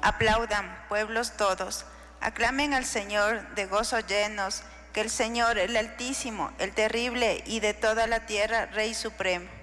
Aplaudan, pueblos todos. Aclamen al Señor de gozo llenos, que el Señor, el Altísimo, el terrible y de toda la tierra, Rey supremo.